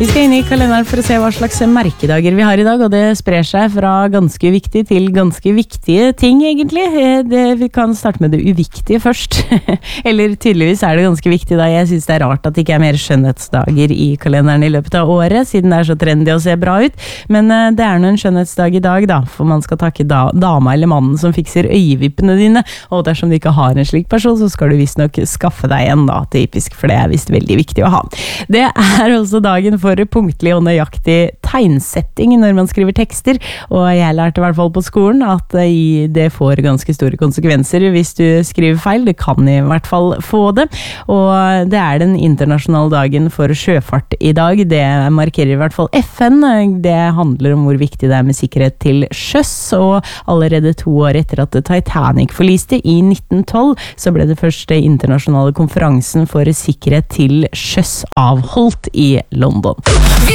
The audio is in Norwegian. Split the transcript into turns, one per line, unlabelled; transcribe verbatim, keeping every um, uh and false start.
Vi skal inn i kalenderen for å se hva slags merkedager vi har i dag, og det sprer seg fra ganske viktig til ganske viktige ting, egentlig. Det, vi kan starte med det uviktige først. Eller tydeligvis er det ganske viktig da. Jeg synes det er rart at det ikke er mer skjønnhetsdager i kalenderen i løpet av året, siden det er så trendy å se bra ut. Men det er noen skjønnhetsdag i dag da, for man skal takke da, dama eller mannen som fikser øyevippene dine, og dersom du ikke har en slik person, så skal du visst nok skaffe deg en da, typisk, for det er visst veldig viktig å ha. Det er også dagen for punktlig og nøyaktig tegnsetting når man skriver tekster, og jeg lærte i hvert fall på skolen at det får ganske store konsekvenser hvis du skriver feil. Det kan i hvert fall få det, og det er den internasjonale dagen for sjøfart i dag. Det markerer i hvert fall F N. Det handler om hvor viktig det er med sikkerhet til sjøs, og allerede to år etter at Titanic forliste i nitten tolv, så ble det første internasjonale konferansen for sikkerhet til sjøs avholdt i London.